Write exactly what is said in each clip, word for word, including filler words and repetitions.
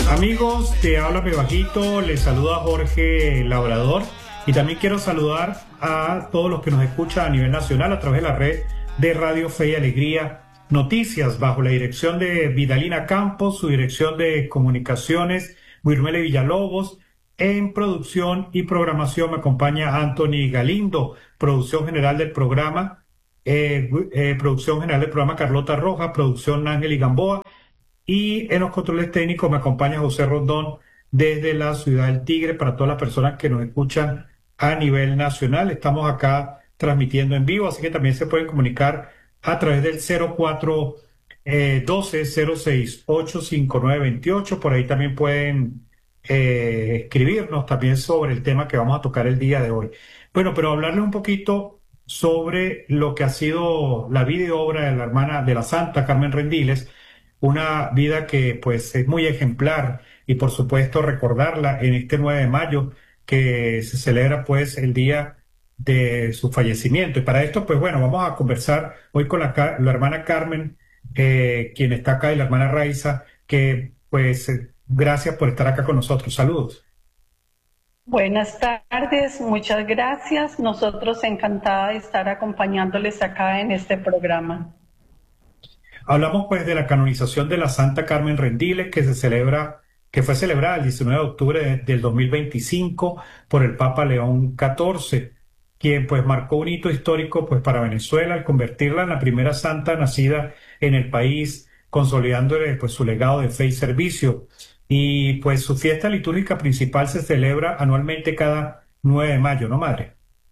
Amigos, te habla Pebajito, les saluda Jorge Labrador y también quiero saludar a todos los que nos escuchan a nivel nacional a través de la red de Radio Fe y Alegría Noticias, bajo la dirección de Vidalina Campos, su dirección de comunicaciones, Wilmele Villalobos. En producción y programación me acompaña Anthony Galindo, producción general del programa, eh, eh, producción general del programa Carlota Roja, producción Ángel y Gamboa. Y en los controles técnicos me acompaña José Rondón desde la Ciudad del Tigre para todas las personas que nos escuchan a nivel nacional. Estamos acá transmitiendo en vivo, así que también se pueden comunicar a través del cero cuatro doce cero seis ocho cinco nueve veintiocho. Por ahí también pueden eh, escribirnos también sobre el tema que vamos a tocar el día de hoy. Bueno, pero hablarles un poquito sobre lo que ha sido la vida y obra de la hermana de la Santa Carmen Rendiles, una vida que pues es muy ejemplar y por supuesto recordarla en este nueve de mayo que se celebra pues el día de su fallecimiento. Y para esto pues bueno, vamos a conversar hoy con la, la hermana Carmen, eh, quien está acá, y la hermana Raiza, que pues eh, gracias por estar acá con nosotros. Saludos. Buenas tardes, muchas gracias. Nosotros encantada de estar acompañándoles acá en este programa. Hablamos pues de la canonización de la Santa Carmen Rendiles, que se celebra, que fue celebrada el diecinueve de octubre de, del dos mil veinticinco por el Papa León catorce, quien pues marcó un hito histórico pues para Venezuela al convertirla en la primera santa nacida en el país, consolidándole pues su legado de fe y servicio. Y pues su fiesta litúrgica principal se celebra anualmente cada nueve de mayo, ¿no, madre?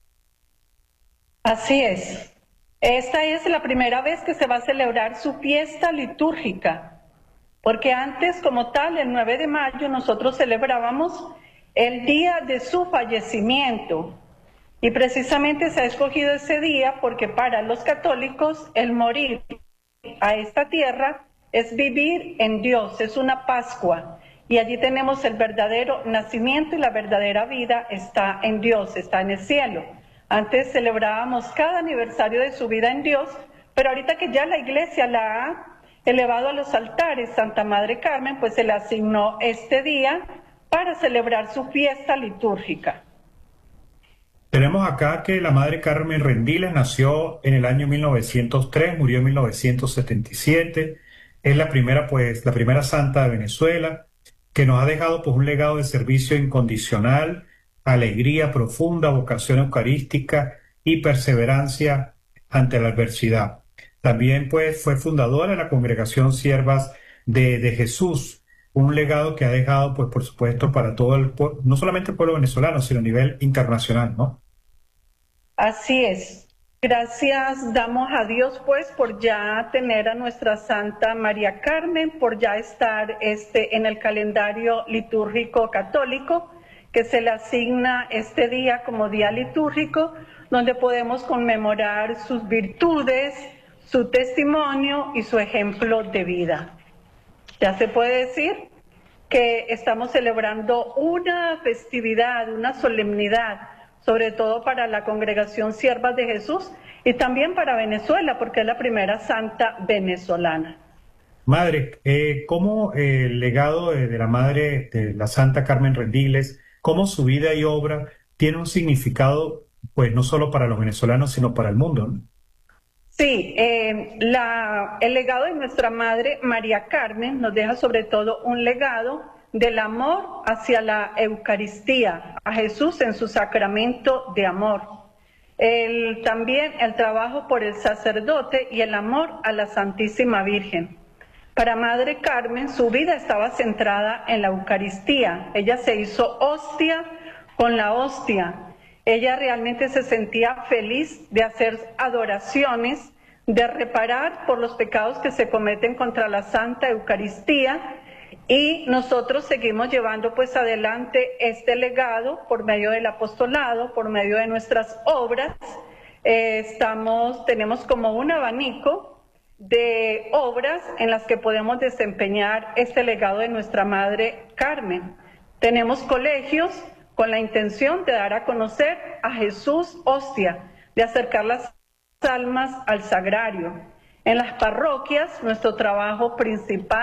Así es. Esta es la primera vez que se va a celebrar su fiesta litúrgica, porque antes, como tal, el nueve de mayo, nosotros celebrábamos el día de su fallecimiento. Y precisamente se ha escogido ese día porque para los católicos el morir a esta tierra es vivir en Dios, es una Pascua. Y allí tenemos el verdadero nacimiento y la verdadera vida está en Dios, está en el cielo. Antes celebrábamos cada aniversario de su vida en Dios, pero ahorita que ya la Iglesia la ha elevado a los altares, Santa Madre Carmen, pues se le asignó este día para celebrar su fiesta litúrgica. Tenemos acá que la Madre Carmen Rendiles nació en el año mil novecientos tres, murió en mil novecientos setenta y siete. Es la primera, pues, la primera santa de Venezuela, que nos ha dejado pues un legado de servicio incondicional, alegría profunda, vocación eucarística y perseverancia ante la adversidad. También pues fue fundadora de la Congregación Siervas de, de Jesús, un legado que ha dejado pues por supuesto para todo el pueblo, no solamente el pueblo venezolano, sino a nivel internacional, ¿no? Así es. Gracias damos a Dios pues por ya tener a nuestra Santa María Carmen, por ya estar este, en el calendario litúrgico católico, que se le asigna este día como día litúrgico, donde podemos conmemorar sus virtudes, su testimonio y su ejemplo de vida. Ya se puede decir que estamos celebrando una festividad, una solemnidad, sobre todo para la Congregación Siervas de Jesús y también para Venezuela, porque es la primera santa venezolana. Madre, eh, ¿cómo eh, el legado de, de la Madre de la Santa Carmen Rendiles, cómo su vida y obra tiene un significado, pues no solo para los venezolanos, sino para el mundo, ¿no? Sí, eh, la, el legado de nuestra Madre María Carmen nos deja sobre todo un legado del amor hacia la Eucaristía, a Jesús en su sacramento de amor. El, también el trabajo por el sacerdote y el amor a la Santísima Virgen. Para Madre Carmen, su vida estaba centrada en la Eucaristía. Ella se hizo hostia con la hostia. Ella realmente se sentía feliz de hacer adoraciones, de reparar por los pecados que se cometen contra la Santa Eucaristía, y nosotros seguimos llevando pues adelante este legado por medio del apostolado, por medio de nuestras obras. Eh, estamos, tenemos como un abanico de obras en las que podemos desempeñar este legado de nuestra Madre Carmen. Tenemos colegios con la intención de dar a conocer a Jesús hostia, de acercar las almas al sagrario. En las parroquias, nuestro trabajo principal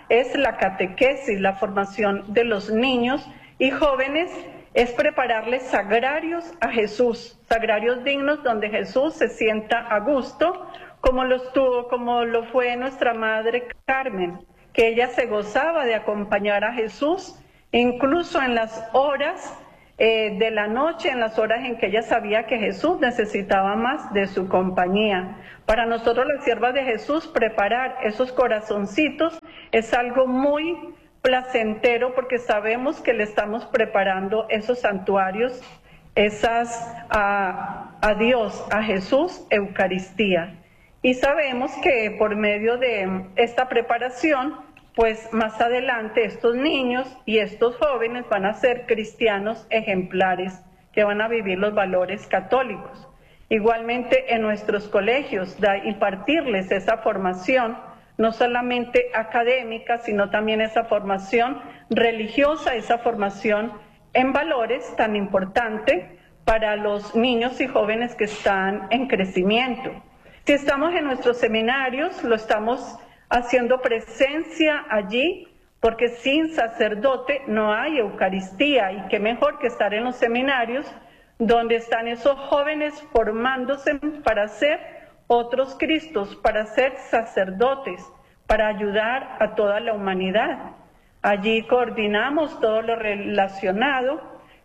es la catequesis, la formación de los niños y jóvenes, es prepararles sagrarios a Jesús, sagrarios dignos donde Jesús se sienta a gusto, como lo estuvo, como lo fue nuestra madre Carmen, que ella se gozaba de acompañar a Jesús, incluso en las horas eh, de la noche, en las horas en que ella sabía que Jesús necesitaba más de su compañía. Para nosotros, las siervas de Jesús, preparar esos corazoncitos es algo muy placentero, porque sabemos que le estamos preparando esos santuarios, esas a, a Dios, a Jesús, Eucaristía. Y sabemos que por medio de esta preparación, pues más adelante estos niños y estos jóvenes van a ser cristianos ejemplares, que van a vivir los valores católicos. Igualmente en nuestros colegios, da, impartirles esa formación, no solamente académica, sino también esa formación religiosa, esa formación en valores tan importante para los niños y jóvenes que están en crecimiento. Si estamos en nuestros seminarios, lo estamos haciendo presencia allí, porque sin sacerdote no hay Eucaristía, y qué mejor que estar en los seminarios, donde están esos jóvenes formándose para ser otros Cristos, para ser sacerdotes, para ayudar a toda la humanidad. Allí coordinamos todo lo relacionado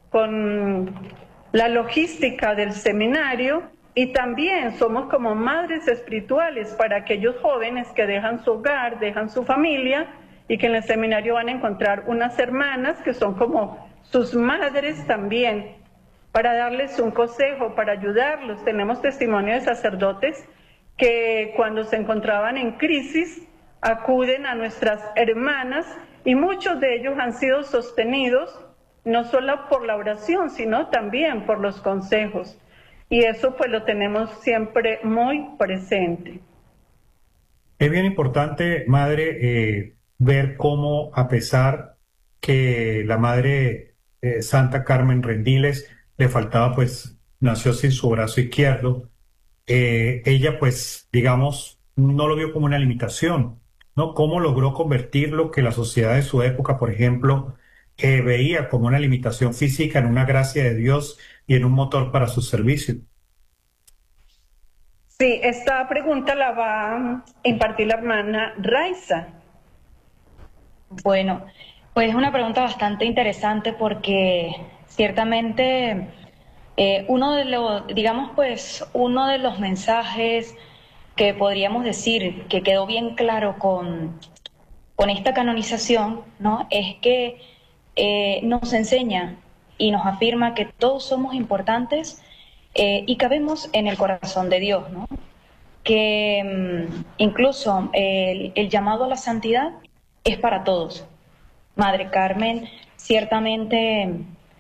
con la logística del seminario, y también somos como madres espirituales para aquellos jóvenes que dejan su hogar, dejan su familia, y que en el seminario van a encontrar unas hermanas que son como sus madres también, para darles un consejo, para ayudarlos. Tenemos testimonio de sacerdotes que cuando se encontraban en crisis acuden a nuestras hermanas, y muchos de ellos han sido sostenidos no solo por la oración, sino también por los consejos. Y eso pues lo tenemos siempre muy presente. Es bien importante, madre, eh, ver cómo, a pesar que la madre eh, Santa Carmen Rendiles le faltaba, pues, nació sin su brazo izquierdo, eh, ella, pues, digamos, no lo vio como una limitación, ¿no? Cómo logró convertir lo que la sociedad de su época, por ejemplo, eh, veía como una limitación física en una gracia de Dios y en un motor para su servicio. Sí, esta pregunta la va a impartir la hermana Raiza. Bueno, pues es una pregunta bastante interesante, porque ciertamente eh, uno de los, digamos pues, uno de los mensajes que podríamos decir que quedó bien claro con, con esta canonización, ¿no?, es que eh, nos enseña y nos afirma que todos somos importantes eh, y cabemos en el corazón de Dios, ¿no? Que mmm, incluso el, el llamado a la santidad es para todos. Madre Carmen ciertamente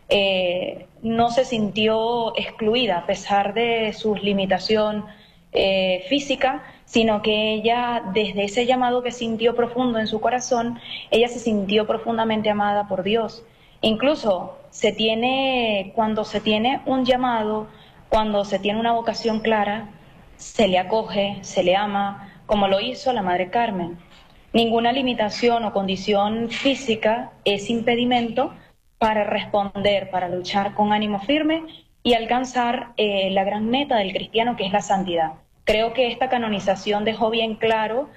eh, no se sintió excluida a pesar de su limitación eh, física, sino que ella, desde ese llamado que sintió profundo en su corazón, ella se sintió profundamente amada por Dios. Incluso se tiene, cuando se tiene un llamado, cuando se tiene una vocación clara, se le acoge, se le ama, como lo hizo la Madre Carmen. Ninguna limitación o condición física es impedimento para responder, para luchar con ánimo firme y alcanzar eh, la gran meta del cristiano, que es la santidad. Creo que esta canonización dejó bien claro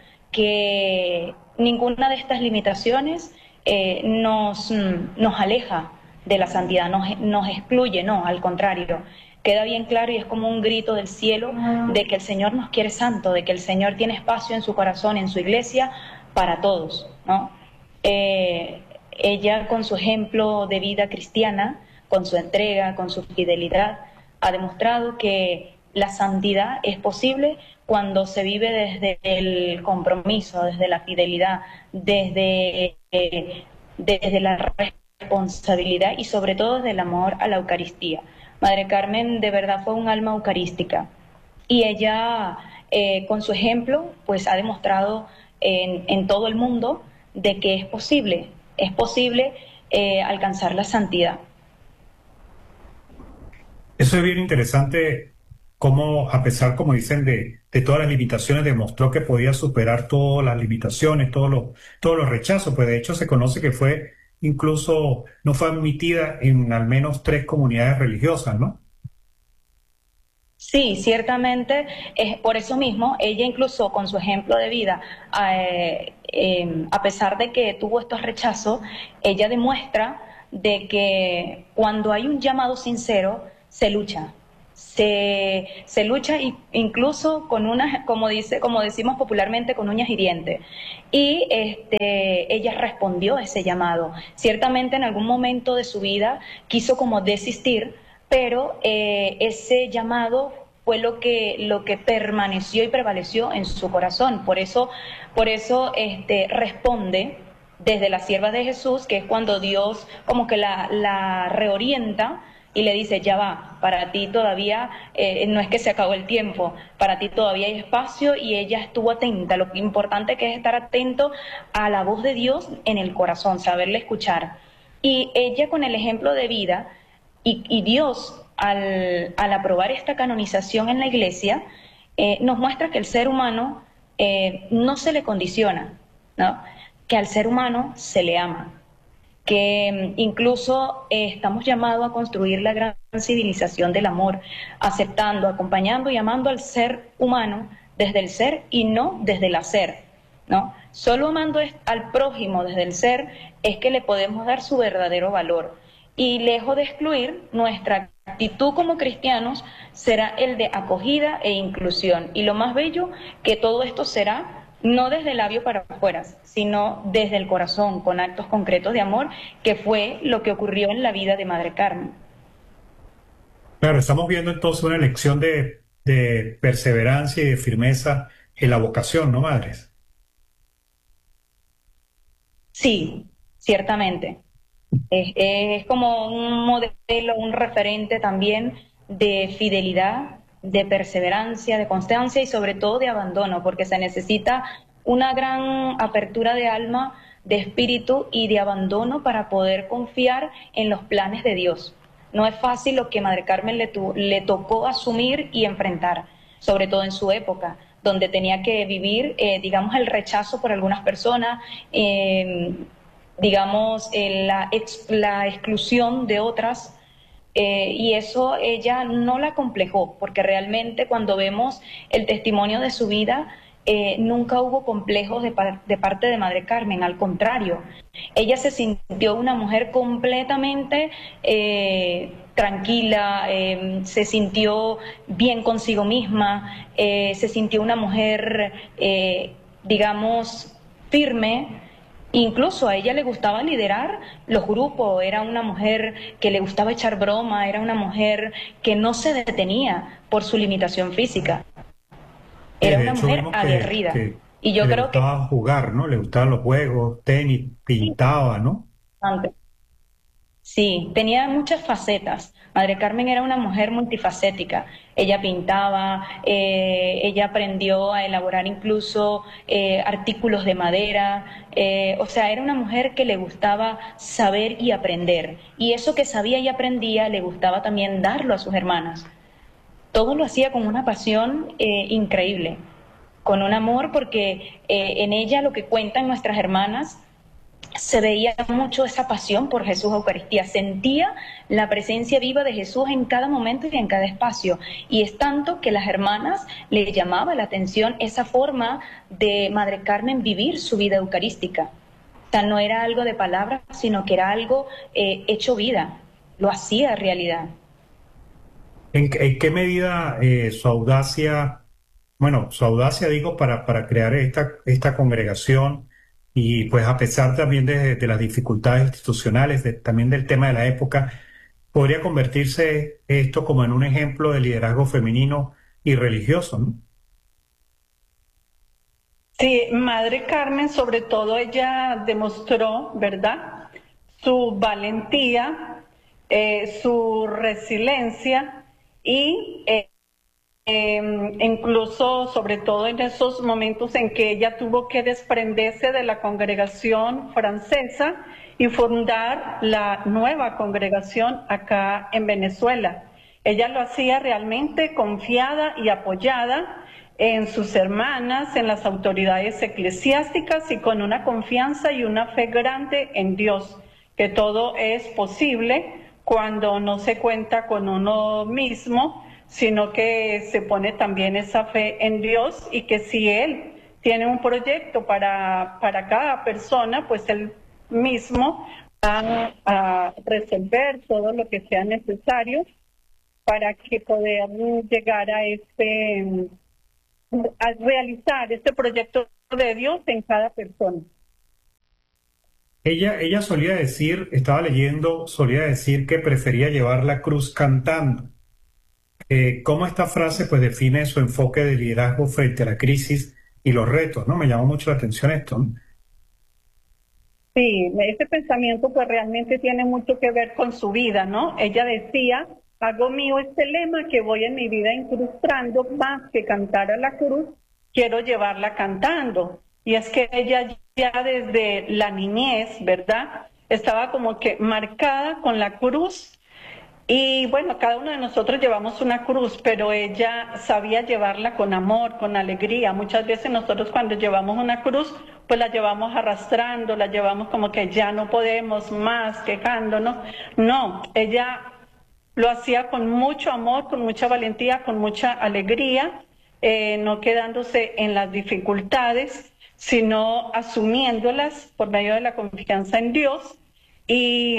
que ninguna de estas limitaciones eh, nos, nos aleja de la santidad, nos, nos excluye, no, al contrario. Queda bien claro y es como un grito del cielo de que el Señor nos quiere santo, de que el Señor tiene espacio en su corazón, en su iglesia, para todos, ¿no? Eh, ella, con su ejemplo de vida cristiana, con su entrega, con su fidelidad, ha demostrado que la santidad es posible cuando se vive desde el compromiso, desde la fidelidad, desde, eh, desde la responsabilidad y sobre todo desde el amor a la Eucaristía. Madre Carmen de verdad fue un alma eucarística, y ella eh, con su ejemplo pues ha demostrado en, en todo el mundo de que es posible, es posible eh, alcanzar la santidad. Eso es bien interesante, cómo, a pesar, como dicen, de, de todas las limitaciones, demostró que podía superar todas las limitaciones, todos los, todos los rechazos, pues de hecho se conoce que fue incluso, no fue admitida en al menos tres comunidades religiosas, ¿no? Sí, ciertamente, es por eso mismo, ella incluso con su ejemplo de vida, eh, eh, a pesar de que tuvo estos rechazos, ella demuestra de que cuando hay un llamado sincero, se lucha. Se, se lucha y incluso con unas, como dice, como decimos popularmente, con uñas y dientes. Y este, ella respondió a ese llamado. Ciertamente en algún momento de su vida quiso como desistir, pero eh, ese llamado fue lo que, lo que permaneció y prevaleció en su corazón. Por eso, por eso este, responde desde la sierva de Jesús, que es cuando Dios como que la, la reorienta y le dice, ya va, para ti todavía eh, no es que se acabó el tiempo, para ti todavía hay espacio, y ella estuvo atenta. Lo importante que es estar atento a la voz de Dios en el corazón, saberle escuchar. Y ella con el ejemplo de vida, y, y Dios al, al aprobar esta canonización en la iglesia, eh, nos muestra que el ser humano eh, no se le condiciona, ¿no? Que al ser humano se le ama, que incluso eh, estamos llamados a construir la gran civilización del amor, aceptando, acompañando y amando al ser humano desde el ser y no desde el hacer, ¿no? Solo amando al prójimo desde el ser es que le podemos dar su verdadero valor, y lejos de excluir, nuestra actitud como cristianos será el de acogida e inclusión, y lo más bello que todo esto será no desde el labio para afuera, sino desde el corazón, con actos concretos de amor, que fue lo que ocurrió en la vida de Madre Carmen. Claro, estamos viendo entonces una lección de, de perseverancia y de firmeza en la vocación, ¿no, madres? Sí, ciertamente. Es, es como un modelo, un referente también de fidelidad, de perseverancia, de constancia y sobre todo de abandono, porque se necesita una gran apertura de alma, de espíritu y de abandono para poder confiar en los planes de Dios. No es fácil lo que Madre Carmen le, tu, le tocó asumir y enfrentar, sobre todo en su época, donde tenía que vivir, eh, digamos, el rechazo por algunas personas, eh, digamos, eh, la, ex, la exclusión de otras. Eh, y eso ella no la complejó, porque realmente cuando vemos el testimonio de su vida, eh, nunca hubo complejos de, par de parte de Madre Carmen, al contrario, ella se sintió una mujer completamente eh, tranquila, eh, se sintió bien consigo misma, eh, se sintió una mujer, eh, digamos, firme. Incluso a ella le gustaba liderar los grupos, era una mujer que le gustaba echar broma, era una mujer que no se detenía por su limitación física. Era una mujer aguerrida. Que, que, y yo que creo le gustaba que jugar, ¿no? Le gustaban los juegos, tenis, pintaba, ¿no? Sí, tenía muchas facetas. Madre Carmen era una mujer multifacética. Ella pintaba, eh, ella aprendió a elaborar incluso eh, artículos de madera. Eh, o sea, era una mujer que le gustaba saber y aprender. Y eso que sabía y aprendía le gustaba también darlo a sus hermanas. Todo lo hacía con una pasión eh, increíble, con un amor, porque eh, en ella lo que cuentan nuestras hermanas, se veía mucho esa pasión por Jesús Eucaristía, sentía la presencia viva de Jesús en cada momento y en cada espacio, y es tanto que las hermanas le llamaba la atención esa forma de Madre Carmen vivir su vida eucarística. O sea, no era algo de palabras, sino que era algo eh, hecho vida, lo hacía realidad. ¿En, en qué medida eh, su audacia, bueno, su audacia digo, para, para crear esta, esta congregación, y pues a pesar también de, de las dificultades institucionales, de, también del tema de la época, podría convertirse esto como en un ejemplo de liderazgo femenino y religioso, ¿no? Sí, Madre Carmen, sobre todo ella demostró, ¿verdad?, su valentía, eh, su resiliencia y eh, Eh, incluso, sobre todo en esos momentos en que ella tuvo que desprenderse de la congregación francesa y fundar la nueva congregación acá en Venezuela. Ella lo hacía realmente confiada y apoyada en sus hermanas, en las autoridades eclesiásticas y con una confianza y una fe grande en Dios, que todo es posible cuando no se cuenta con uno mismo, sino que se pone también esa fe en Dios y que si Él tiene un proyecto para, para cada persona, pues Él mismo va a resolver todo lo que sea necesario para que poder llegar a este, a realizar este proyecto de Dios en cada persona. Ella, ella solía decir, estaba leyendo, solía decir que prefería llevar la cruz cantando. Eh, ¿cómo esta frase pues define su enfoque de liderazgo frente a la crisis y los retos, ¿no? Me llamó mucho la atención esto, ¿no? Sí, ese pensamiento pues realmente tiene mucho que ver con su vida, ¿no? Ella decía, hago mío este lema que voy en mi vida incrustando, más que cantar a la cruz, quiero llevarla cantando. Y es que ella ya desde la niñez, ¿verdad? Estaba como que marcada con la cruz. Y bueno, cada uno de nosotros llevamos una cruz, pero ella sabía llevarla con amor, con alegría. Muchas veces nosotros cuando llevamos una cruz, pues la llevamos arrastrando, la llevamos como que ya no podemos más, quejándonos. No, ella lo hacía con mucho amor, con mucha valentía, con mucha alegría, eh, no quedándose en las dificultades, sino asumiéndolas por medio de la confianza en Dios. Y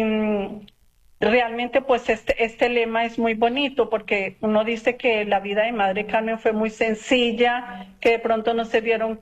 realmente pues este, este lema es muy bonito porque uno dice que la vida de Madre Carmen fue muy sencilla, que de pronto no se vieron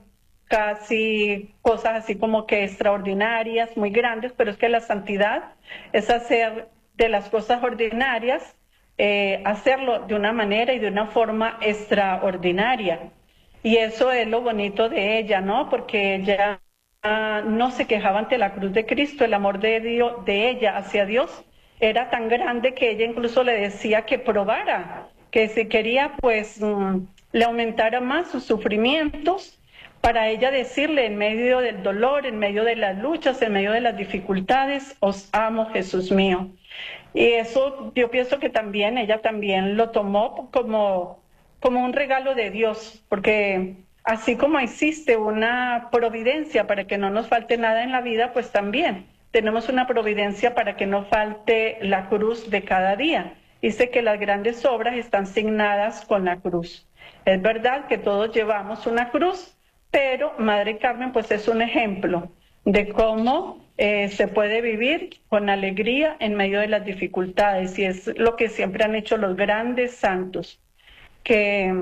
casi cosas así como que extraordinarias, muy grandes, pero es que la santidad es hacer de las cosas ordinarias, eh, hacerlo de una manera y de una forma extraordinaria. Y eso es lo bonito de ella, ¿no? Porque ella ah, no se quejaba ante la cruz de Cristo, el amor de Dios, de ella hacia Dios era tan grande que ella incluso le decía que probara, que si quería pues um, le aumentara más sus sufrimientos, para ella decirle en medio del dolor, en medio de las luchas, en medio de las dificultades, os amo, Jesús mío. Y eso yo pienso que también ella también lo tomó como, como un regalo de Dios, porque así como existe una providencia para que no nos falte nada en la vida, pues también tenemos una providencia para que no falte la cruz de cada día. Dice que las grandes obras están signadas con la cruz. Es verdad que todos llevamos una cruz, pero Madre Carmen pues es un ejemplo de cómo eh, se puede vivir con alegría en medio de las dificultades, y es lo que siempre han hecho los grandes santos, que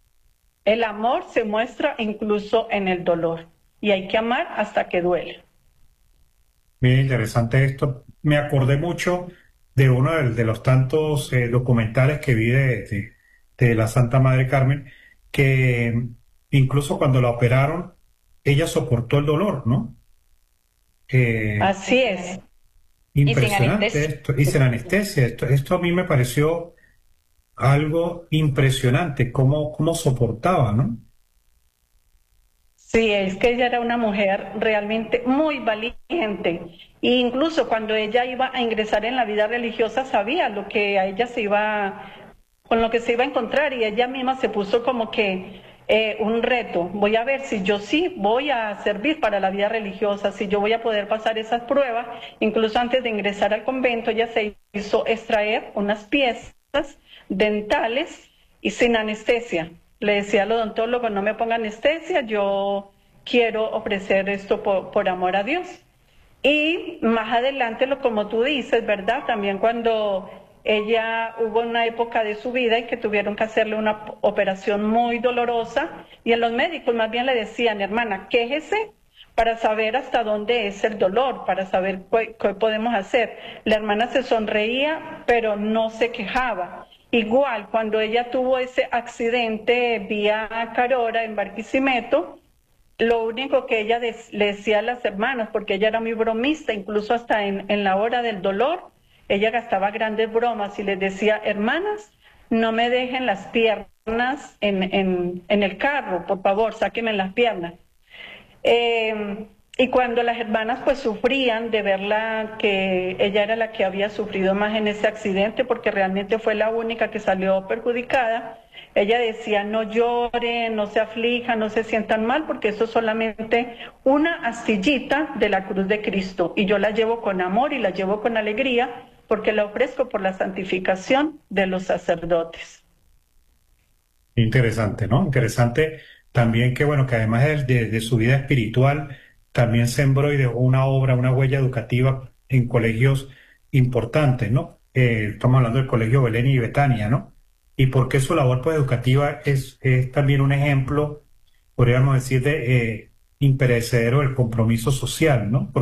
el amor se muestra incluso en el dolor, y hay que amar hasta que duele. Bien interesante esto. Me acordé mucho de uno de, de los tantos eh, documentales que vi de, de, de la Santa Madre Carmen, que incluso cuando la operaron, ella soportó el dolor, ¿no? Eh, Así es. impresionante Y sin esto. Y sin anestesia. Esto, esto a mí me pareció algo impresionante, cómo, cómo soportaba, ¿no? Sí, es que ella era una mujer realmente muy valiente. E incluso cuando ella iba a ingresar en la vida religiosa sabía lo que a ella se iba, con lo que se iba a encontrar, y ella misma se puso como que eh, un reto. Voy a ver si yo sí voy a servir para la vida religiosa, si yo voy a poder pasar esas pruebas. Incluso antes de ingresar al convento ella se hizo extraer unas piezas dentales y sin anestesia. Le decía al odontólogo, no me ponga anestesia, yo quiero ofrecer esto por, por amor a Dios. Y más adelante, lo como tú dices, ¿verdad? También cuando ella hubo una época de su vida en que tuvieron que hacerle una operación muy dolorosa, y en los médicos más bien le decían, hermana, quéjese para saber hasta dónde es el dolor, para saber qué, qué podemos hacer. La hermana se sonreía, pero no se quejaba. Igual, cuando ella tuvo ese accidente vía Carora en Barquisimeto, lo único que ella des, le decía a las hermanas, porque ella era muy bromista, incluso hasta en, en la hora del dolor, ella gastaba grandes bromas y les decía, hermanas, no me dejen las piernas en, en, en el carro, por favor, sáquenme las piernas. Eh, Y cuando las hermanas pues sufrían de verla, que ella era la que había sufrido más en ese accidente, porque realmente fue la única que salió perjudicada, Ella decía, no lloren, no se aflijan, no se sientan mal, porque eso es solamente una astillita de la cruz de Cristo. Y yo la llevo con amor y la llevo con alegría, porque la ofrezco por la santificación de los sacerdotes. Interesante, ¿no? Interesante también que, bueno, que además de, de- de su vida espiritual, también sembró y dejó una obra, una huella educativa en colegios importantes, ¿no? Eh, estamos hablando del Colegio Belén y Betania, ¿no? Y porque su labor, pues, educativa es, es también un ejemplo, podríamos decir, de eh, imperecedero del compromiso social, ¿no?